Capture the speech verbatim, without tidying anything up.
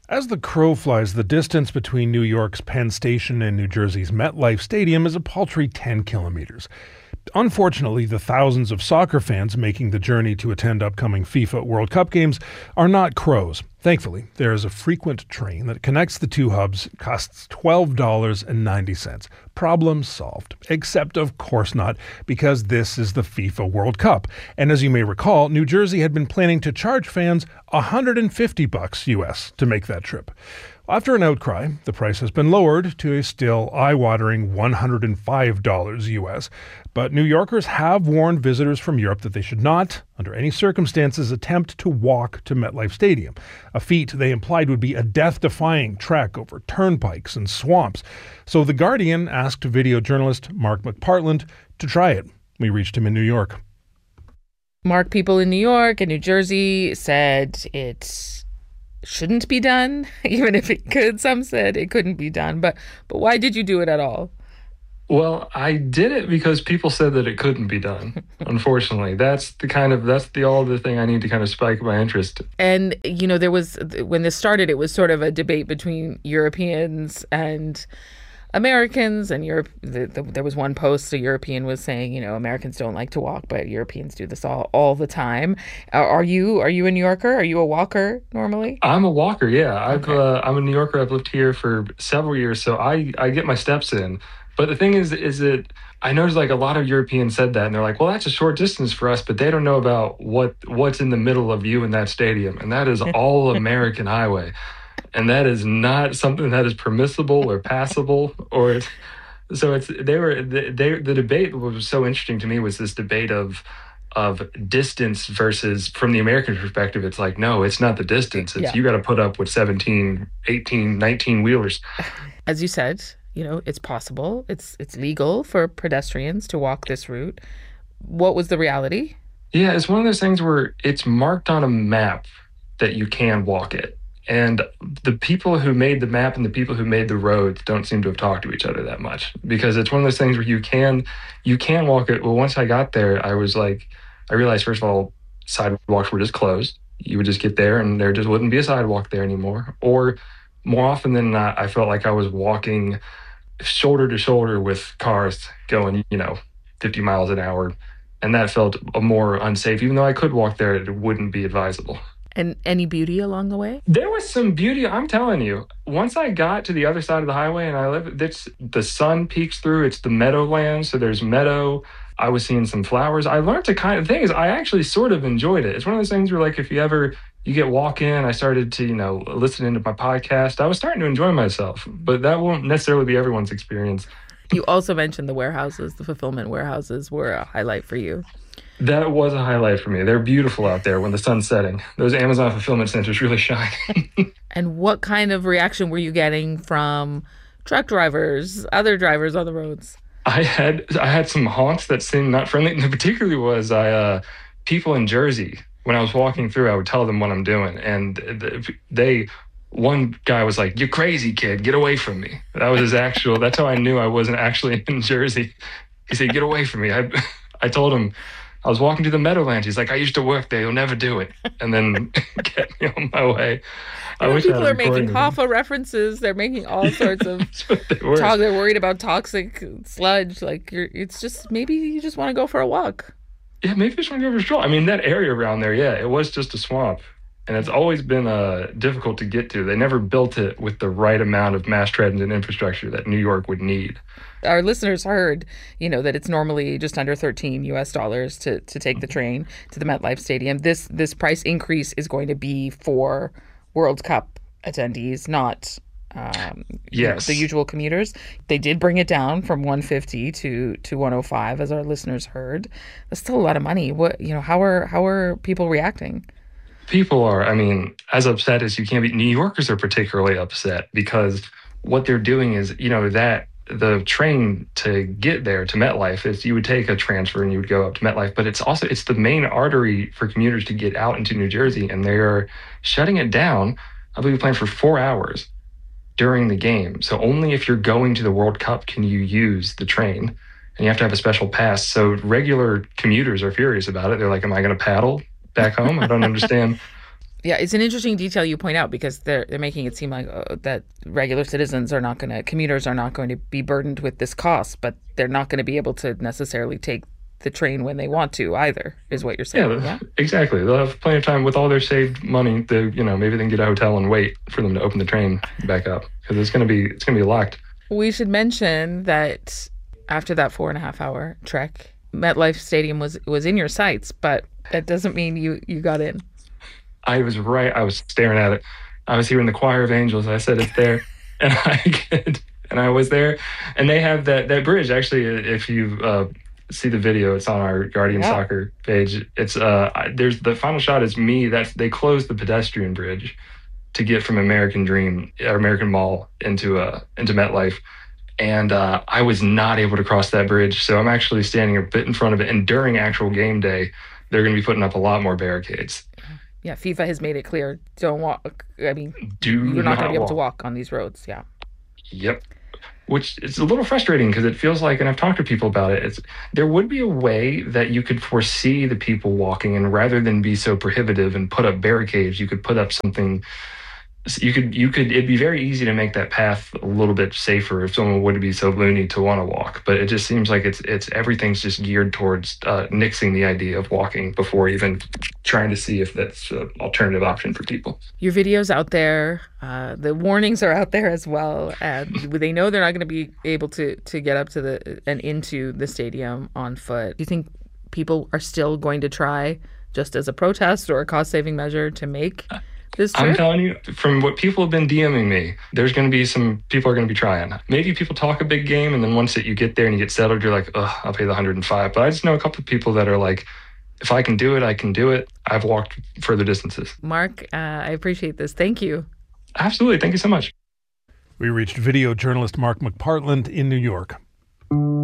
As the crow flies, the distance between New York's Penn Station and New Jersey's MetLife Stadium is a paltry ten kilometers. Unfortunately, the thousands of soccer fans making the journey to attend upcoming FIFA World Cup games are not crows. Thankfully, there is a frequent train that connects the two hubs. It costs twelve dollars and ninety cents. Problem solved. Except, of course not, because this is the FIFA World Cup. And as you may recall, New Jersey had been planning to charge fans one hundred fifty bucks U S to make that trip. After an outcry, the price has been lowered to a still eye-watering one hundred five dollars U S. But New Yorkers have warned visitors from Europe that they should not, under any circumstances, attempt to walk to MetLife Stadium, a feat they implied would be a death-defying trek over turnpikes and swamps. So The Guardian asked video journalist Mark McPartland to try it. We reached him in New York. Mark, people in New York and New Jersey said it shouldn't be done, even if it could. Some said it couldn't be done. But but why did you do it at all? Well, I did it because people said that it couldn't be done. Unfortunately, that's the kind of that's the all the thing I need to kind of spike my interest. And you know, there was when this started, it was sort of a debate between Europeans and Americans. And Europe, the, the, there was one post a European was saying, you know, Americans don't like to walk, but Europeans do this all all the time. Are, are you are you a New Yorker? Are you a walker normally? I'm a walker. Yeah, I've Okay. uh, I'm a New Yorker. I've lived here for several years, so I I get my steps in. But the thing is, is that I noticed like a lot of Europeans said that, and they're like, well, that's a short distance for us, but they don't know about what what's in the middle of you in that stadium, and that is all American highway. And that is not something that is permissible or passable, or it's, so it's they were they, they the debate was so interesting to me was this debate of of distance versus from the American perspective. It's like, no, it's not the distance. It's Yeah. you got to put up with seventeen, eighteen, nineteen wheelers. As you said, you know, it's possible. It's it's legal for pedestrians to walk this route. What was the reality? Yeah, it's one of those things where it's marked on a map that you can walk it. And the people who made the map and the people who made the roads don't seem to have talked to each other that much, because it's one of those things where you can you can walk it. Well, once I got there, I was like, I realized, first of all, sidewalks were just closed. You would just get there and there just wouldn't be a sidewalk there anymore. Or more often than not, I felt like I was walking shoulder to shoulder with cars going, you know, fifty miles an hour. And that felt more unsafe. Even though I could walk there, it wouldn't be advisable. And any beauty along the way? There was some beauty. I'm telling you, once I got to the other side of the highway and I live, it's, the sun peeks through. It's the meadowlands. So there's meadow. I was seeing some flowers. I learned to kind of, the thing is, I actually sort of enjoyed it. It's one of those things where, like, if you ever, you get walk in, I started to, you know, listening to my podcast. I was starting to enjoy myself, but that won't necessarily be everyone's experience. You also mentioned the warehouses, the fulfillment warehouses were a highlight for you. That was a highlight for me. They're beautiful out there when the sun's setting. Those Amazon fulfillment centers really shine. And what kind of reaction were you getting from truck drivers, other drivers on the roads? I had I had some honks that seemed not friendly. And particularly was I uh, people in Jersey. When I was walking through, I would tell them what I'm doing, and they. One guy was like, "You're crazy, kid. Get away from me." That was his actual. That's how I knew I wasn't actually in Jersey. He said, "Get away from me." I I told him. I was walking to the Meadowlands. He's like, "I used to work there. You'll never do it." And then get me on my way. I wish I People had are making recording of Hoffa references. They're making all sorts of That's what they were. talk. They're worried about toxic sludge. Like, you're, it's just, maybe you just want to go for a walk. Yeah, maybe I just want to go for a stroll. I mean, that area around there, yeah, it was just a swamp. And it's always been uh, difficult to get to. They never built it with the right amount of mass transit and infrastructure that New York would need. Our listeners heard, you know, that it's normally just under thirteen U S dollars to, to take the train to the MetLife Stadium. This this price increase is going to be for World Cup attendees, not um, you know, Yes. the usual commuters. They did bring it down from one hundred fifty to to one hundred five, as our listeners heard. That's still a lot of money. What you know, how are how are people reacting? People are, I mean, as upset as you can be. New Yorkers are particularly upset because what they're doing is, you know, that the train to get there to MetLife is you would take a transfer and you would go up to MetLife, but it's also, it's the main artery for commuters to get out into New Jersey, and they're shutting it down. I believe planned for four hours during the game. So only if you're going to the World Cup can you use the train, and you have to have a special pass. So regular commuters are furious about it. They're like, am I going to paddle back home? I don't understand. Yeah, it's an interesting detail you point out because they're they're making it seem like uh, that regular citizens are not going to, commuters are not going to be burdened with this cost, but they're not going to be able to necessarily take the train when they want to either, is what you're saying. Yeah, yeah? Exactly. They'll have plenty of time with all their saved money. They, you know, maybe they can get a hotel and wait for them to open the train back up because it's going to be it's going to be locked. We should mention that after that four and a half hour trek, MetLife Stadium was was in your sights, but that doesn't mean you you got in. I was right. I was staring at it. I was hearing the choir of angels. I said, it's there. And I could, and I was there. And they have that, that bridge. Actually, if you uh, see the video, it's on our Guardian yeah. Soccer page. It's uh, there's the final shot is me. That's they closed the pedestrian bridge to get from American Dream or American Mall into uh into MetLife. And uh, I was not able to cross that bridge. So I'm actually standing a bit in front of it. And during actual game day, they're going to be putting up a lot more barricades. Yeah, FIFA has made it clear, don't walk. I mean, Do you're not, not going to be able walk. to walk on these roads. Yeah. Yep. Which is a little frustrating because it feels like, and I've talked to people about it, it's, there would be a way that you could foresee the people walking, and rather than be so prohibitive and put up barricades, you could put up something. You could, you could, it'd be very easy to make that path a little bit safer if someone would be so loony to want to walk. But it just seems like it's, it's everything's just geared towards uh, nixing the idea of walking before even trying to see if that's an alternative option for people. Your video's out there. Uh, the warnings are out there as well. And they know they're not going to be able to, to get up to the and into the stadium on foot. Do you think people are still going to try, just as a protest or a cost-saving measure, to make this trip? I'm telling you, from what people have been DMing me, there's going to be some people are going to be trying. Maybe people talk a big game, and then once that you get there and you get settled, you're like, ugh, I'll pay the one hundred five. But I just know a couple of people that are like, if I can do it, I can do it. I've walked further distances. Mark, uh, I appreciate this. Thank you. Absolutely. Thank you so much. We reached video journalist Mark McPartland in New York.